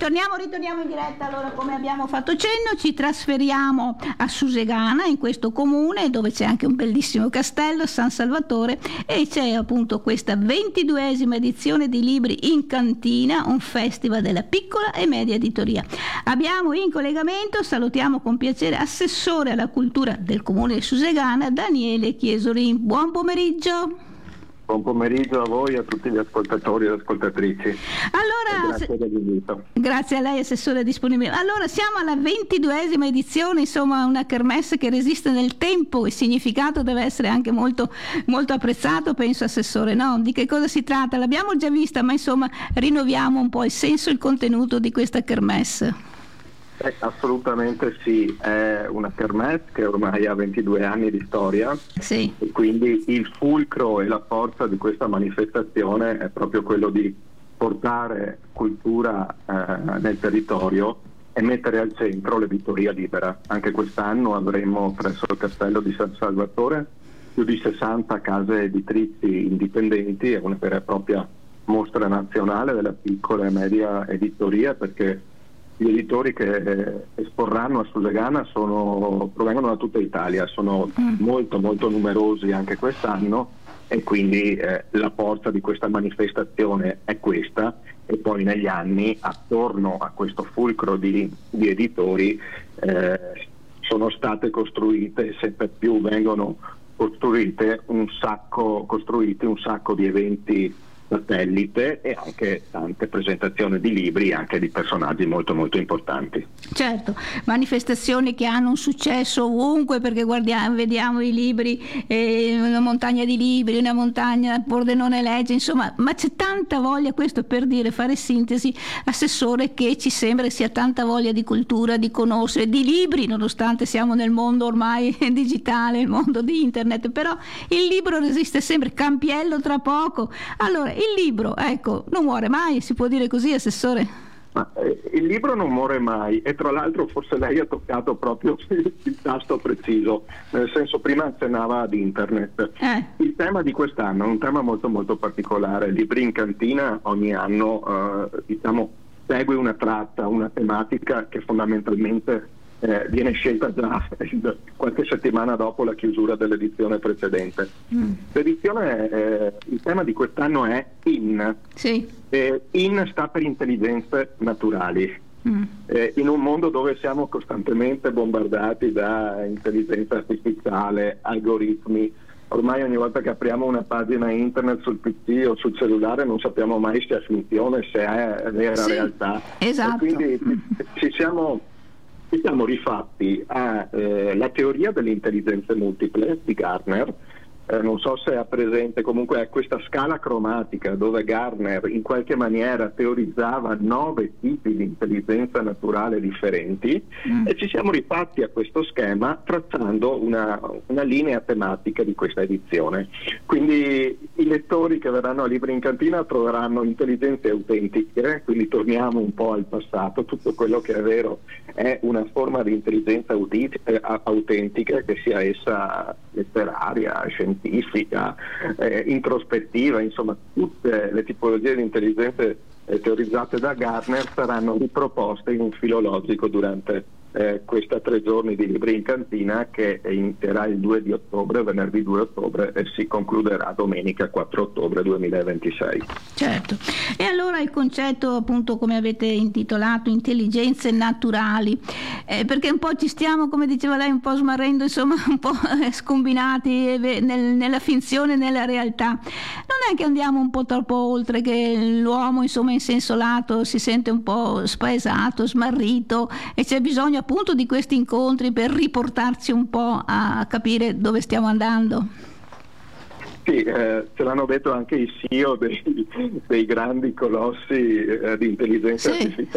Ritorniamo in diretta. Allora, come abbiamo fatto cenno, ci trasferiamo a Susegana, in questo comune dove c'è anche un bellissimo castello, San Salvatore, e c'è appunto questa 22esima edizione di Libri in Cantina, un festival della piccola e media editoria. Abbiamo in collegamento, salutiamo con piacere, assessore alla cultura del comune di Susegana, Daniele Chiesorin. Buon pomeriggio. Buon pomeriggio a voi e a tutti gli ascoltatori e ascoltatrici. Allora, grazie dell'invito. Grazie a lei, assessore disponibile. Allora, siamo alla 22esima edizione, insomma una kermesse che resiste nel tempo. Il significato deve essere anche molto, molto apprezzato, penso, assessore, no? Di che cosa si tratta? L'abbiamo già vista, ma insomma rinnoviamo un po' il senso e il contenuto di questa kermesse. Assolutamente sì, è una kermesse che ormai ha 22 anni di storia, sì. E quindi il fulcro e la forza di questa manifestazione è proprio quello di portare cultura nel territorio e mettere al centro l'editoria libera. Anche quest'anno avremo presso il castello di San Salvatore più di 60 case editrici indipendenti e una vera e propria mostra nazionale della piccola e media editoria, perché gli editori che esporranno a Susegana provengono da tutta Italia, sono molto molto numerosi anche quest'anno, e quindi la forza di questa manifestazione è questa. E poi negli anni attorno a questo fulcro di editori sono state costruite e sempre più vengono costruiti un sacco di eventi satellite e anche tante presentazioni di libri, anche di personaggi molto molto importanti. Certo, manifestazioni che hanno un successo ovunque, perché vediamo i libri, una montagna di libri, una montagna Pordenone legge, insomma, ma c'è tanta voglia, questo per dire, fare sintesi, assessore, che ci sembra sia tanta voglia di cultura, di conoscere, di libri, nonostante siamo nel mondo ormai digitale, il mondo di internet, però il libro resiste sempre, campiello tra poco. Allora, il libro, ecco, non muore mai, si può dire così, assessore? Ma, il libro non muore mai, e tra l'altro forse lei ha toccato proprio il tasto preciso, nel senso, prima accennava ad internet. Il tema di quest'anno è un tema molto molto particolare. Libri in Cantina ogni anno segue una tratta, una tematica che fondamentalmente viene scelta già qualche settimana dopo la chiusura dell'edizione precedente. Il tema di quest'anno è IN. Sì. IN sta per intelligenze naturali. In un mondo dove siamo costantemente bombardati da intelligenza artificiale, algoritmi, ormai ogni volta che apriamo una pagina internet sul PC o sul cellulare non sappiamo mai se è finzione, se è vera realtà. Esatto. E quindi ci siamo rifatti alla teoria delle intelligenze multiple di Gartner. Non so se è presente, comunque è questa scala cromatica dove Gartner in qualche maniera teorizzava 9 tipi di intelligenza naturale differenti, e ci siamo rifatti a questo schema tracciando una linea tematica di questa edizione. Quindi i lettori che verranno a Libri in Cantina troveranno intelligenze autentiche, quindi torniamo un po' al passato. Tutto quello che è vero è una forma di intelligenza autentica, che sia essa letteraria, scientifica, introspettiva, insomma tutte le tipologie di intelligenze teorizzate da Gartner saranno riproposte in un filo logico durante questa 3 giorni di Libri in Cantina, che inizierà il 2 di ottobre, venerdì 2 ottobre, e si concluderà domenica 4 ottobre 2026. Certo. E allora il concetto, appunto, come avete intitolato, intelligenze naturali, perché un po' ci stiamo, come diceva lei, un po' smarrendo, insomma, un po' scombinati nella finzione e nella realtà. Non è che andiamo un po' troppo oltre, che l'uomo, insomma, in senso lato si sente un po' spaesato, smarrito, e c'è bisogno appunto di questi incontri per riportarci un po' a capire dove stiamo andando? Sì, ce l'hanno detto anche i CEO dei grandi colossi di intelligenza artificiale.